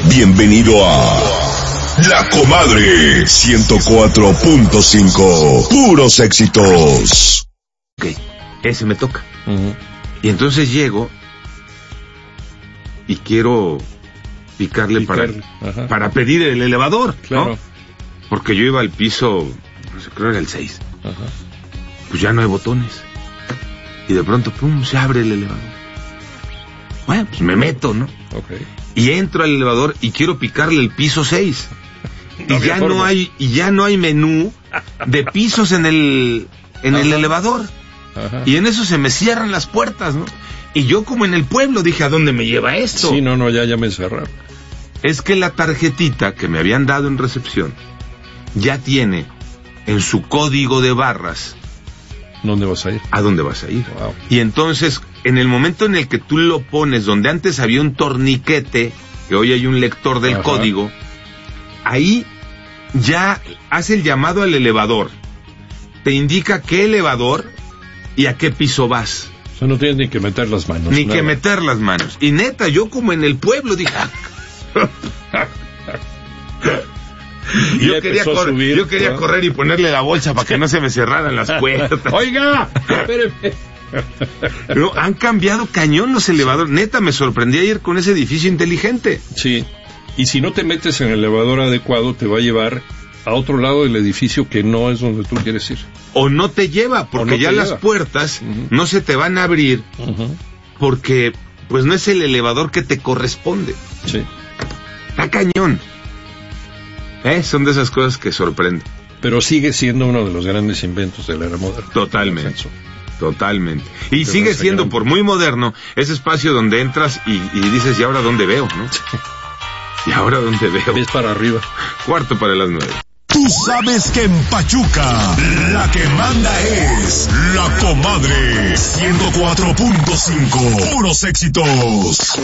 Bienvenido a La Comadre 104.5. Puros éxitos. Ok, ese me toca. Y entonces llego y quiero picarle para pedir el elevador, claro, ¿no? Porque yo iba al piso, no sé, creo que era el 6. Ajá. Pues ya no hay botones. Y de pronto, pum, se abre el elevador. Bueno, pues me meto, ¿no? Okay. Y entro al elevador y quiero picarle el piso 6. Y ya no hay menú de pisos en el elevador. Ajá. Y en eso se me cierran las puertas, ¿no? Y yo, como en el pueblo, dije, ¿a dónde me lleva esto? Sí, no, ya me cerraron. Es que la tarjetita que me habían dado en recepción ya tiene en su código de barras ¿Dónde vas a ir? ¿a dónde vas a ir? Wow. Y entonces, en el momento en el que tú lo pones, donde antes había un torniquete, que hoy hay un lector del código, ahí ya hace el llamado al elevador. Te indica qué elevador y a qué piso vas. O sea, no tienes ni que meter las manos. Ni nada. que meter las manos. Y neta, yo como en el pueblo dije... Yo quería correr y ponerle la bolsa para que no se me cerraran las puertas. ¡Oiga! Espéreme. No, han cambiado cañón los elevadores. Neta, me sorprendí ayer con ese edificio inteligente. Sí. Y si no te metes en el elevador adecuado, te va a llevar a otro lado del edificio que no es donde tú quieres ir. O no te lleva, porque ya las puertas no se te van a abrir, porque pues no es el elevador que te corresponde. Sí. Está cañón. Son de esas cosas que sorprenden. Pero sigue siendo uno de los grandes inventos de la era moderna. Totalmente. Y sigue siendo, por muy moderno, ese espacio donde entras y dices, ¿y ahora dónde veo? ¿No? ¿Y ahora dónde veo? Ves para arriba. 9:15. Tú sabes que en Pachuca la que manda es La Comadre 104.5. Puros éxitos.